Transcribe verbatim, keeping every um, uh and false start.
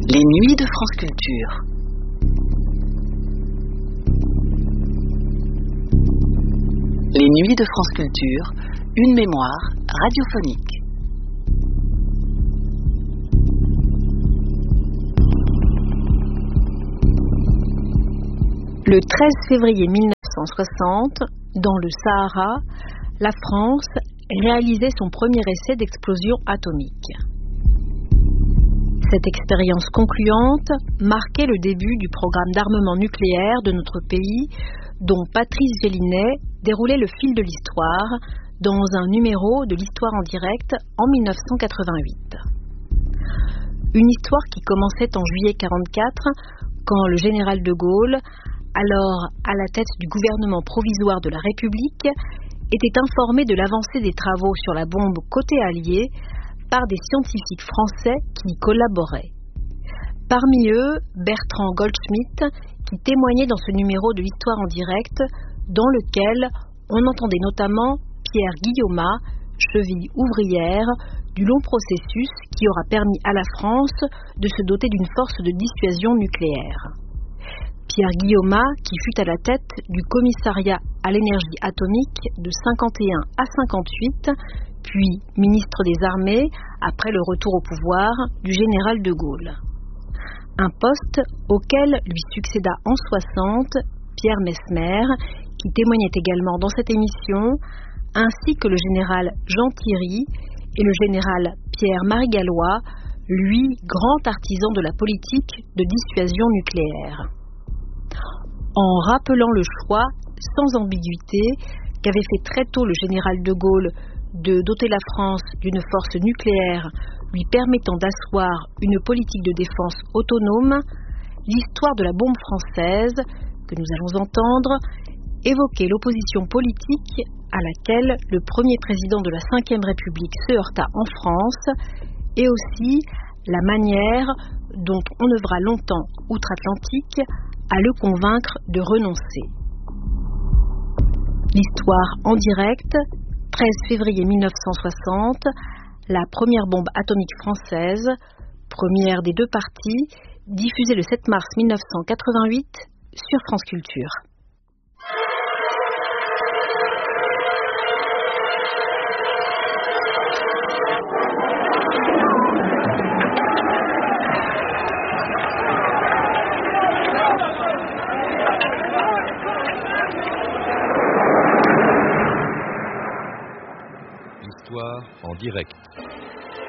Les nuits de France Culture. Les nuits de France Culture, une mémoire radiophonique. Le treize février mille neuf cent soixante, dans le Sahara, la France réalisait son premier essai d'explosion atomique. Cette expérience concluante marquait le début du programme d'armement nucléaire de notre pays, dont Patrice Gélinet déroulait le fil de l'histoire dans un numéro de l'Histoire en direct en mille neuf cent quatre-vingt-huit. Une histoire qui commençait en juillet quarante-quatre, quand le général de Gaulle, alors à la tête du gouvernement provisoire de la République, était informé de l'avancée des travaux sur la bombe côté allié par des scientifiques français qui y collaboraient. Parmi eux, Bertrand Goldschmidt, qui témoignait dans ce numéro de l'Histoire en direct, dans lequel on entendait notamment Pierre Guillaumat, cheville ouvrière du long processus qui aura permis à la France de se doter d'une force de dissuasion nucléaire. Pierre Guillaumat, qui fut à la tête du commissariat à l'énergie atomique de cinquante et un à cinquante-huit, puis ministre des Armées après le retour au pouvoir du général de Gaulle. Un poste auquel lui succéda en soixante Pierre Messmer, qui témoignait également dans cette émission, ainsi que le général Jean Thierry et le général Pierre-Marie Gallois, lui grand artisan de la politique de dissuasion nucléaire. En rappelant le choix, sans ambiguïté, qu'avait fait très tôt le général de Gaulle de doter la France d'une force nucléaire lui permettant d'asseoir une politique de défense autonome, l'histoire de la bombe française, que nous allons entendre, évoquait l'opposition politique à laquelle le premier président de la cinquième République se heurta en France, et aussi la manière dont on œuvra longtemps outre-Atlantique à le convaincre de renoncer. L'histoire en direct, treize février mille neuf cent soixante, la première bombe atomique française, première des deux parties, diffusée le sept mars mille neuf cent quatre-vingt-huit sur France Culture. L'histoire en direct.